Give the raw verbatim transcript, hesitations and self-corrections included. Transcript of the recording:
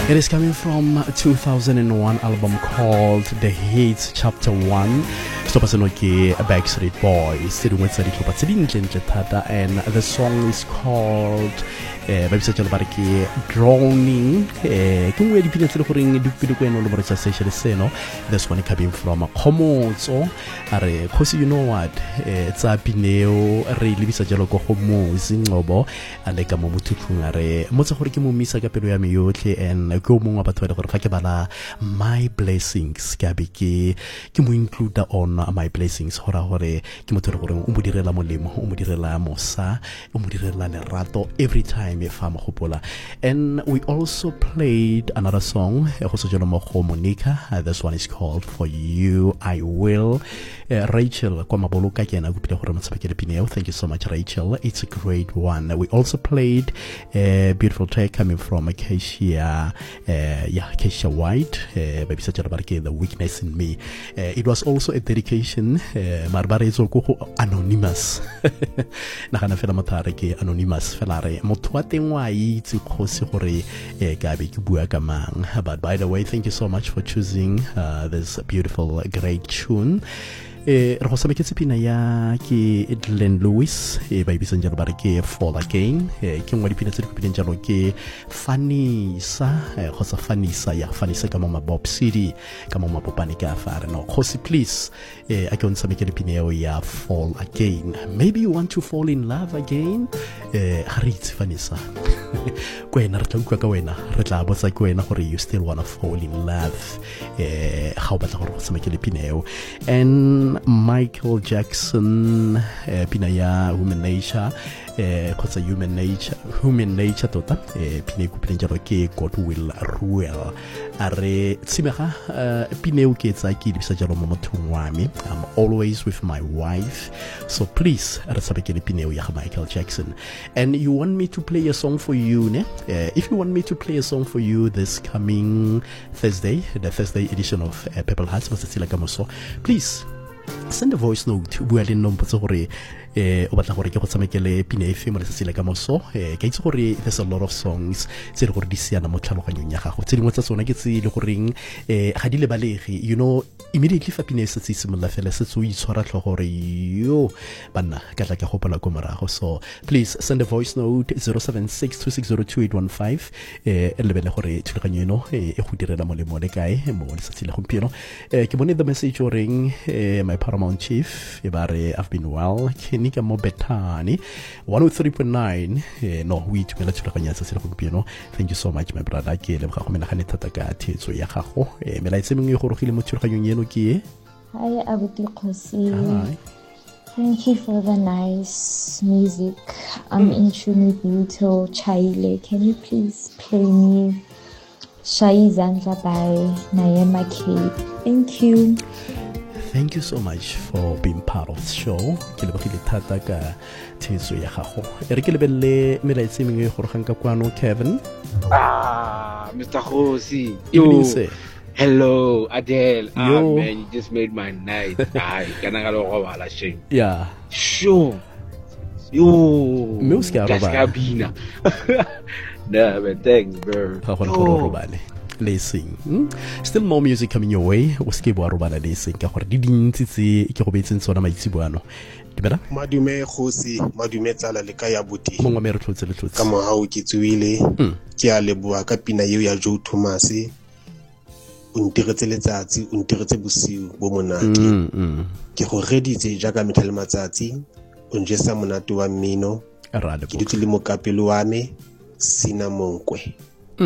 It is coming from two thousand one album called The Hits Chapter one. Stop us ke Backstreet Boys. And the song is called uh, Drowning. This one coming from Komozo. Because you know what? It's a pineo, really bisa jalo ko homozi ngobo. And like a momututunare. Moza horiki mumisa kapelo ya miyote and go mo batho ba gore ga ke bala my blessings ka be ke ke mo include on my blessings hora hore ke motho gore o mo direla molemo o mo direla mosa o mo direla lerato every time e fa mo gopola. And we also played another song go se jalo mo go Monica. Uh, this one is called For You I Will. uh, Rachel kwa maboloka ke na go pile gore motshabekele pineo. Thank you so much Rachel, it's a great one. We also played a beautiful track coming from Acacia. Uh, yeah, Keisha White, uh, baby such a the weakness in me. Uh, it was also a dedication. Marbare is anonymous. Nakana fela motare ke anonymous felare. Motwate wa itse khosi gore ka be ke bua ka mang. But by the way, thank you so much for choosing uh, this beautiful great tune. Eh, re go sameketse pina ya ke Glenn Lewis e ba ibitsang jalo ba re ke Fall Again. Eh, ke ngwa dipina tse di kopileng jalo ke Fanisa eh, go sa Fanisa ya Fanisa ka mama Bob City ka mama Popane ka fare no khosi please eh, a ke on samekele pina ya Fall Again. Maybe you want to fall in love again. Eh, ha re itse Fanisa kwena re tla utlwa ka wena re tla botsa ke wena gore you still wanna fall in love eh ga o batla gore go samekele pina eo. And Michael Jackson uh, pina ya Human Nature eh khotsa Human Nature Human Nature tota eh pina ku pina jalo ke God Will Rule are tsimega pina o ke tsa ke dibisa jalo mo mothong wa me. I'm always with my wife, so please re sabekele pina ya Michael Jackson. And you want me to play a song for you ne? Uh, if you want me to play a song for you this coming Thursday, the Thursday edition of uh, Purple Hearts Masatsila Kamoso, please send a voice note bua le nompo tse gore eh o batla gore ke go tsamekele pina e fe mo Letsatsing la Kamoso. Eh ke itse gore there's a lot of songs tse le gore di siana mo tlhaloganyong ya gago, tse dingwe tsa tsona ke tse le goreng eh ga di le balegi, you know, immediately fa pina e se tse mo la fela se tso itshwara tlho gore yo banna ka tla ke gopola go morago. So please send a voice note zero seven six two six zero two eight one five eh le bele gore thulaganyo eno e go direla molemo le kae mo Letsatsing la gompieno. Eh ke bone the message o reng eh my Paramount Chief e bare I've been well Kenika Mobetani one oh three point nine. eh, no we tumela thulaganyo tsa sele gompieno. Thank you so much my brother, ke le ga go mena ga nethata ka thetso ya gago. eh mela itse mengwe go rogile mo thulaganyong eno ke Hi Abuti Khosi. Hi. Thank you for the nice music. I'm mm. in tune with you till Chaile. Can you please play me Shai Zandla by Naima K? Thank you. Thank you so much for being part of the show. Ke le bogile thata ka thetso ya gago. E re ke lebelle melaitse mengwe go rogang ka kwano Kevin. Ah, Mister Khosi. Yo. Hello, Adele. Ah, yo. Man, you just made my night. Ay, kana ga lo go bala sheng. Yeah. Sure. Yo. Me o ska roba. Kabina. Nah, man, thanks, bro. Ha go go robale. Lacing. Hmm? Still more music coming your way. O ske bo robala lacing ka gore di dintsi tse ke go betseng tsona maitsibuano. Dibela? Madume Khosi, madume tsala le ka ya buti. Mo ngwa me re tlotse le tlotse. Ka mo ha o ke tsuile. Ke a leboa ka pina eo ya Joe Thomas. O ntiretse letsatsi, o ntiretse bosiu bo monate. Ke go reditse jaaka methale matsatsi, o njesa monate wa mmino. Ke ditse le mo kapelo wa me Sina Monkwe.